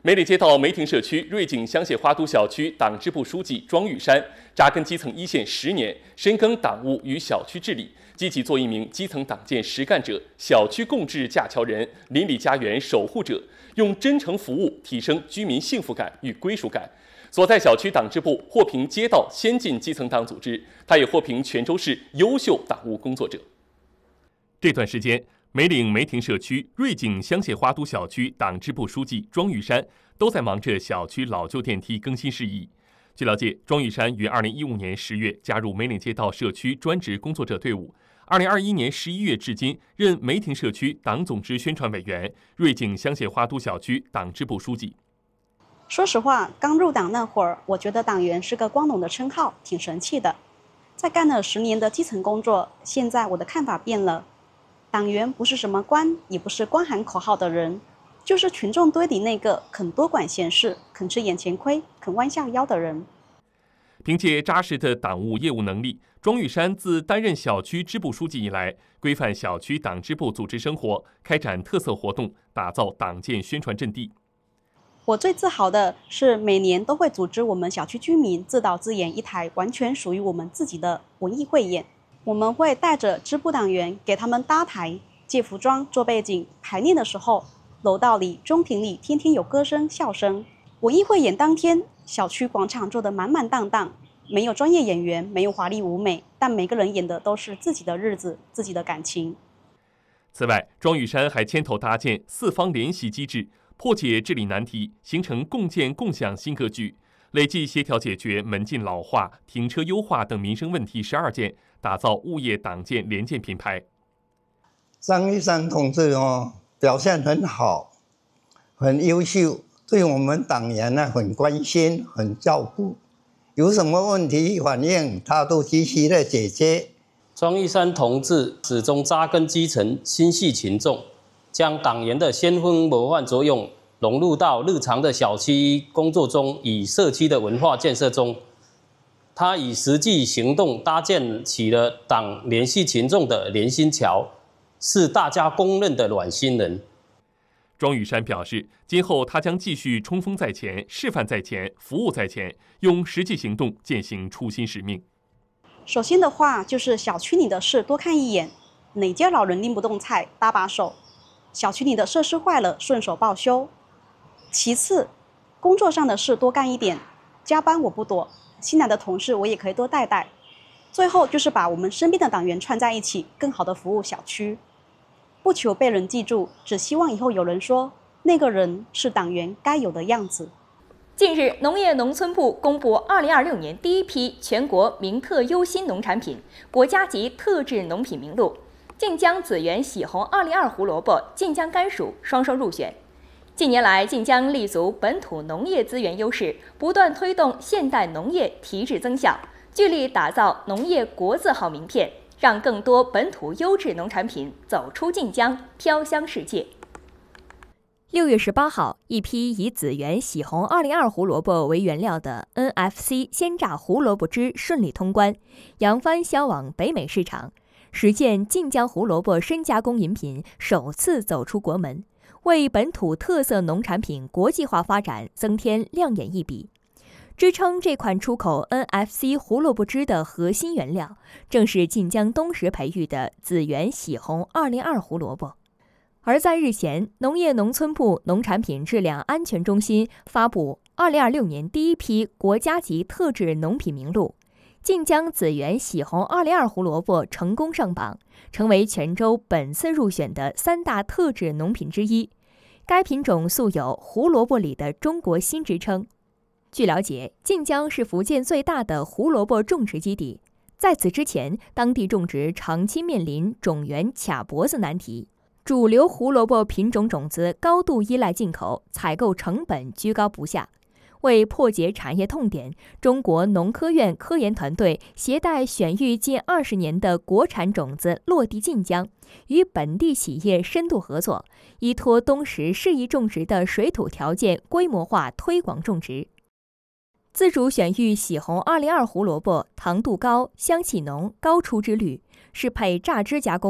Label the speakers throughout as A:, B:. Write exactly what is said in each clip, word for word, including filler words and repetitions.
A: 梅里街道梅亭社区瑞景香榭花都小区党支部书记庄玉山扎根基层一线十年，深耕党务与小区治理，积极做一名基层党建实干者、小区共治架桥人、邻里家园守护者，用真诚服务提升居民幸福感与归属感。所在小区党支部获评街道先进基层党组织，他也获评泉州市优秀党务工作者。这段时间，梅岭梅亭社区瑞景香榭花都小区党支部书记庄玉山都在忙着小区老旧电梯更新事宜。据了解，庄玉山于二零一五年十月加入梅岭街道社区专职工作者队伍，二零二一年十一月至今任梅亭社区党总支宣传委员、瑞景香榭花都小区党支部书记。
B: 说实话，刚入党那会儿，我觉得党员是个光荣的称号，挺神气的。在干了十年的基层工作，现在我的看法变了。党员不是什么官，也不是光喊口号的人，就是群众堆里那个肯多管闲事、肯吃眼前亏、肯弯下腰的人。
A: 凭借扎实的党务业务能力，庄玉山自担任小区支部书记以来，规范小区党支部组织生活，开展特色活动，打造党建宣传阵地。
B: 我最自豪的是，每年都会组织我们小区居民自导自演一台完全属于我们自己的文艺汇演。我们会带着支部党员给他们搭台、借服装、做背景。排练的时候，楼道里、中庭里天天有歌声、笑声。文艺汇演当天，小区广场坐得满满当当，没有专业演员，没有华丽舞美，但每个人演的都是自己的日子、自己的感情。
A: 此外，庄玉山还牵头搭建四方联席机制，破解治理难题，形成共建共享新格局，累计协调解决门禁老化、停车优化等民生问题十二件，打造物业党建联建品牌。
C: 张玉山同志哦，表现很好，很优秀，对我们党员呢很关心，很照顾，有什么问题反映，他都积极的解决。
D: 庄玉山同志始终扎根基层，心系群众，将党员的先锋模范作用融入到日常的小区工作中与社区的文化建设中。他以实际行动搭建起了党联系群众的联心桥，是大家公认的暖心人。
A: 庄玉山表示，今后他将继续冲锋在前、示范在前、服务在前，用实际行动践行初心使命。
B: 首先的话，就是小区里的事多看一眼，哪家老人拎不动菜，搭把手；小区里的设施坏了，顺手报修。其次，工作上的事多干一点，加班我不躲，新来的同事我也可以多带带。最后就是把我们身边的党员串在一起，更好的服务小区。不求被人记住，只希望以后有人说，那个人是党员该有的样子。
E: 近日，农业农村部公布二零二六年第一批全国名特优新农产品国家级特质农品名录，晋江紫源喜红二零二胡萝卜、晋江甘薯双双入选。近年来，晋江立足本土农业资源优势，不断推动现代农业提质增效，聚力打造农业国字号名片，让更多本土优质农产品走出晋江，飘香世界。
F: 六月十八号，一批以紫源喜红二零二胡萝卜为原料的 N F C 鲜榨胡萝卜汁顺利通关，扬帆销往北美市场，实现晋江胡萝卜深加工饮品首次走出国门，为本土特色农产品国际化发展增添亮眼一笔。支撑这款出口 N F C 胡萝卜汁的核心原料，正是晋江东石培育的紫源喜红二零二胡萝卜。而在日前，农业农村部农产品质量安全中心发布二零二六年第一批国家级特质农品名录，晋江紫源喜红二零二胡萝卜成功上榜，成为泉州本次入选的三大特质农品之一。该品种素有胡萝卜里的中国心之称。据了解，晋江是福建最大的胡萝卜种植基地，在此之前，当地种植长期面临种源卡脖子难题。主流胡萝卜品种种子高度依赖进口，采购成本居高不下。为破解产业痛点，中国农科院科研团队携带选育近二十年的国产种子落地晋江，与本地企业深度合作，依托东石适宜种植的水土条件，规模化推广种植。自主选育喜红二零二胡萝卜糖度高、香气浓、高出汁率，适配榨汁加工。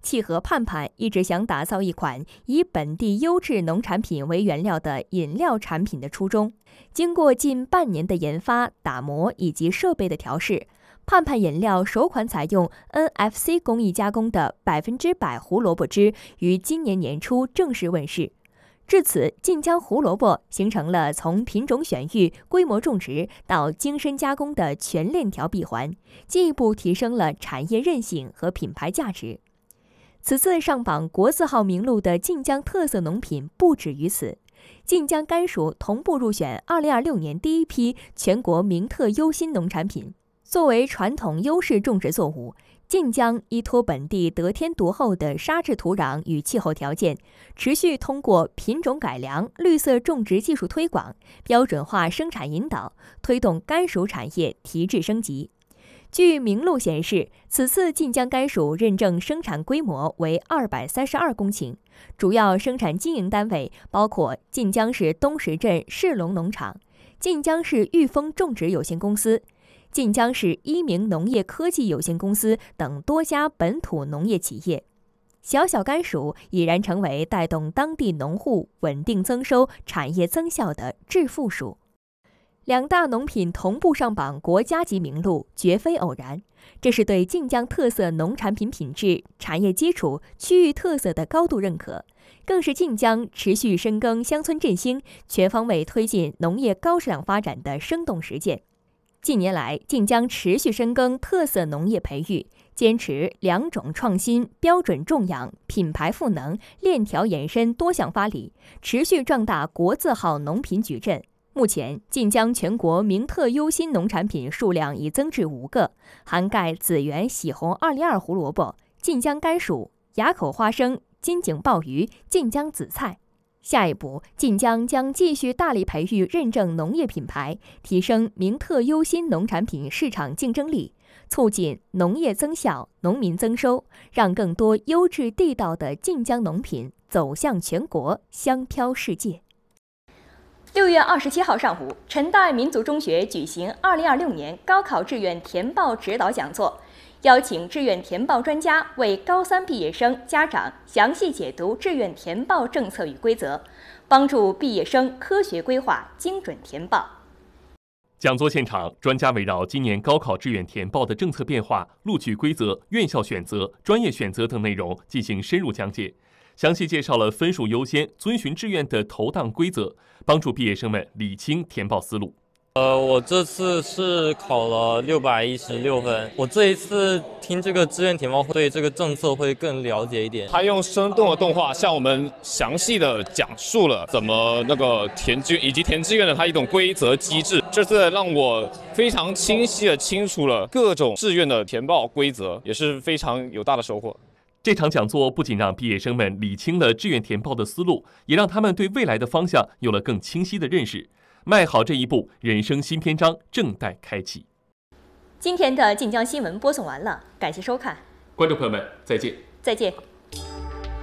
F: 契合盼盼一直想打造一款以本地优质农产品为原料的饮料产品的初衷。经过近半年的研发、打磨以及设备的调试，盼盼饮料首款采用 N F C 工艺加工的百分之百胡萝卜汁于今年年初正式问世。至此，晋江胡萝卜形成了从品种选育、规模种植到精深加工的全链条闭环，进一步提升了产业韧性和品牌价值。此次上榜国字号名录的晋江特色农品不止于此，晋江甘薯同步入选二零二六年第一批全国名特优新农产品。作为传统优势种植作物，晋江依托本地得天独厚的沙质土壤与气候条件，持续通过品种改良、绿色种植技术推广、标准化生产引导，推动甘薯产业提质升级。据名录显示，此次晋江甘薯认证生产规模为二百三十二公顷，主要生产经营单位包括晋江市东石镇世龙农场、晋江市裕丰种植有限公司、晋江市一鸣农业科技有限公司等多家本土农业企业。小小甘薯已然成为带动当地农户稳定增收、产业增效的致富薯。两大农品同步上榜国家级名录，绝非偶然。这是对晋江特色农产品品质、产业基础、区域特色的高度认可，更是晋江持续深耕乡村振兴、全方位推进农业高质量发展的生动实践。近年来，晋江持续深耕特色农业培育，坚持两种创新、标准种养、品牌赋能、链条延伸多项发力，持续壮大国字号农品矩阵。目前，晋江全国名特优新农产品数量已增至五个，涵盖紫源喜红二零二胡萝卜、晋江甘薯、垭口花生、金井鲍鱼、晋江紫菜。下一步，晋江将继续大力培育认证农业品牌，提升名特优新农产品市场竞争力，促进农业增效、农民增收，让更多优质地道的晋江农品走向全国，香飘世界。
E: 六月二十七号上午，陈代民族中学举行二零二六年高考志愿填报指导讲座，邀请志愿填报专家为高三毕业生家长详细解读志愿填报政策与规则，帮助毕业生科学规划、精准填报。
A: 讲座现场，专家围绕今年高考志愿填报的政策变化、录取规则、院校选择、专业选择等内容进行深入讲解，详细介绍了分数优先、遵循志愿的投档规则，帮助毕业生们理清填报思路。
G: 呃，我这次是考了六百一十六分。我这一次听这个志愿填报，对这个政策会更了解一点。
H: 他用生动的动画向我们详细的讲述了怎么那个填志以及填志愿的它一种规则机制。这次让我非常清晰的清楚了各种志愿的填报规则，也是非常有大的收获。
A: 这场讲座不仅让毕业生们理清了志愿填报的思路，也让他们对未来的方向有了更清晰的认识。迈好这一步，人生新篇章正待开启。
E: 今天的晋江新闻播送完了，感谢收看，
A: 观众朋友们，再见。
E: 再见。